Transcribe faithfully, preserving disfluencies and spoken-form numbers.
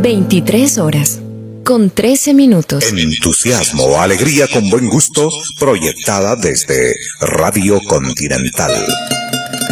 veintitrés horas, con trece minutos. Entusiasmo, alegría con buen gusto, proyectada desde Radio Continental.